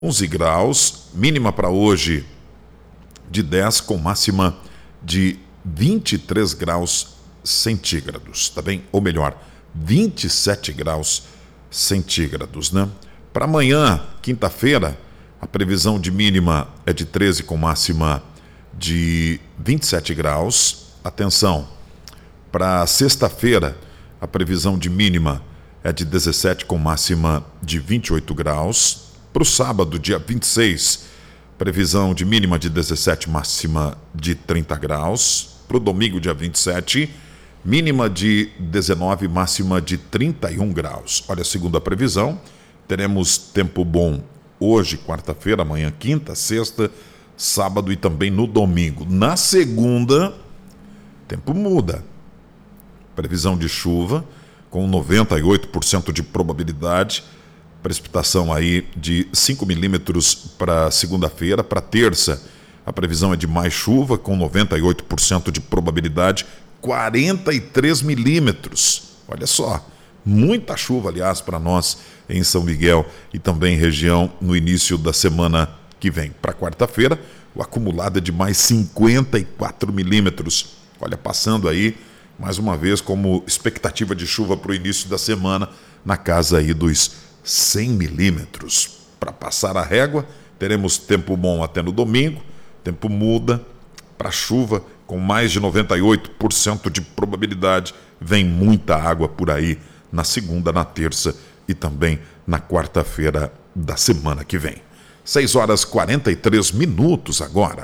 11 graus, mínima para hoje de 10, com máxima de 23 graus centígrados, tá bem? Ou melhor, 27 graus centígrados, né? Para amanhã, quinta-feira, a previsão de mínima é de 13, com máxima de 27 graus. Atenção, para sexta-feira, a previsão de mínima é de 17, com máxima de 28 graus. Para o sábado, dia 26, previsão de mínima de 17, máxima de 30 graus. Para o domingo, dia 27, mínima de 19, máxima de 31 graus. Olha, segundo a previsão, teremos tempo bom hoje, quarta-feira, amanhã, quinta, sexta, sábado e também no domingo. Na segunda, tempo muda. Previsão de chuva com 98% de probabilidade. Precipitação aí de 5 milímetros para segunda-feira. Para terça, a previsão é de mais chuva com 98% de probabilidade, 43 milímetros. Olha só, muita chuva, aliás, para nós em São Miguel e também região no início da semana que vem. Para quarta-feira, o acumulado é de mais 54 milímetros. Olha, passando aí, mais uma vez, como expectativa de chuva para o início da semana, na casa aí dos 100 milímetros. Para passar a régua, teremos tempo bom até no domingo, tempo muda para chuva com mais de 98% de probabilidade. Vem muita água por aí na segunda, na terça e também na quarta-feira da semana que vem. 6 horas 43 minutos agora.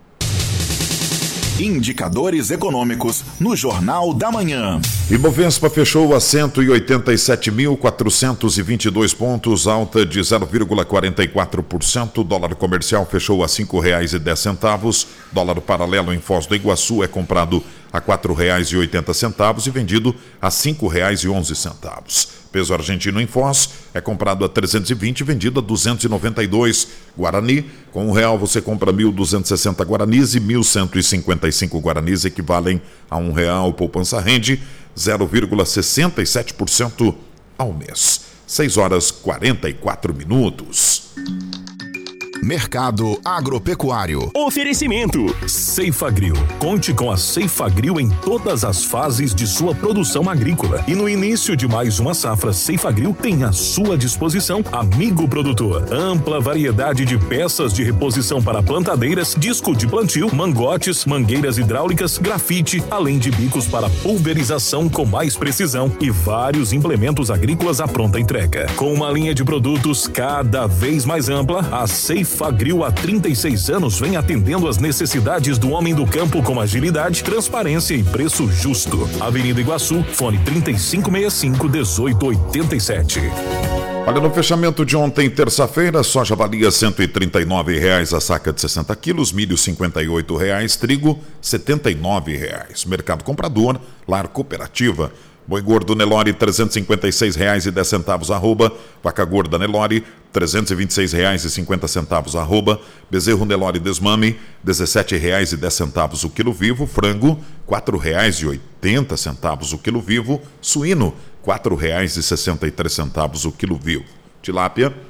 Indicadores econômicos no Jornal da Manhã. Ibovespa fechou a 187.422 pontos, alta de 0,44%. Dólar comercial fechou a R$ 5,10. Dólar paralelo em Foz do Iguaçu é comprado a R$ 4,80 e vendido a R$ 5,11. Peso argentino em Foz é comprado a 320 e vendido a 292. Guarani, com R$1 você compra 1.260 guaranis e 1.155 guaranis equivalem a R$1. Poupança rende 0,67% ao mês. 6 horas 44 minutos. Mercado Agropecuário. Oferecimento Ceifagrill. Conte com a Ceifagrill em todas as fases de sua produção agrícola. E no início de mais uma safra, Ceifagrill tem à sua disposição amigo produtor. Ampla variedade de peças de reposição para plantadeiras, disco de plantio, mangotes, mangueiras hidráulicas, grafite, além de bicos para pulverização com mais precisão e vários implementos agrícolas à pronta entrega. Com uma linha de produtos cada vez mais ampla, a Ceifagrill há 36 anos vem atendendo às necessidades do homem do campo com agilidade, transparência e preço justo. Avenida Iguaçu, fone 3565-1887. Olha, no fechamento de ontem, terça-feira, soja valia R$ 139,00 a saca de 60 quilos, milho R$ 58,00, trigo R$ 79,00. Mercado comprador, Lar Cooperativa. Boi gordo Nelore R$ 356,10 arroba, vaca gorda Nelore R$ 326,50 arroba, bezerro Nelore desmame R$ 17,10 o quilo vivo, frango R$ 4,80 o quilo vivo, suíno R$ 4,63 o quilo vivo, tilápia R$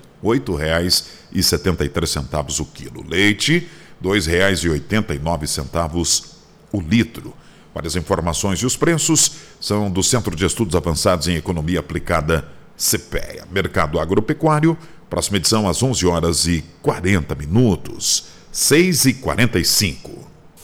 8,73 o quilo, leite R$ 2,89 o litro. Várias informações e os preços são do Centro de Estudos Avançados em Economia Aplicada, CEPEA. Mercado Agropecuário, próxima edição às 11 horas e 40 minutos, 6h45.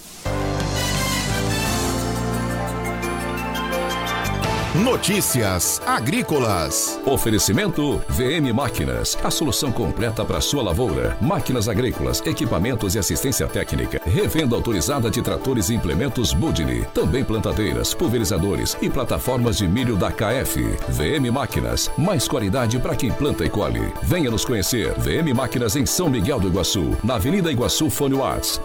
Notícias agrícolas. Oferecimento VM Máquinas, a solução completa para sua lavoura. Máquinas agrícolas, equipamentos e assistência técnica. Revenda autorizada de tratores e implementos Budini. Também plantadeiras, pulverizadores e plataformas de milho da KF. VM Máquinas, mais qualidade para quem planta e colhe. Venha nos conhecer. VM Máquinas em São Miguel do Iguaçu, na Avenida Iguaçu, Fone Whats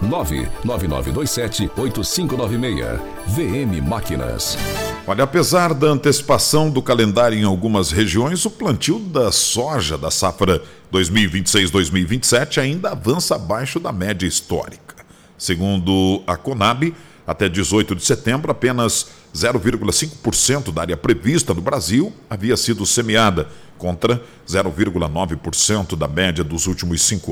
99927-8596. VM Máquinas. Olha, apesar da antecipação do calendário em algumas regiões, o plantio da soja da safra 2026-2027 ainda avança abaixo da média histórica. Segundo a Conab, até 18 de setembro, apenas 0,5% da área prevista no Brasil havia sido semeada, contra 0,9% da média dos últimos 5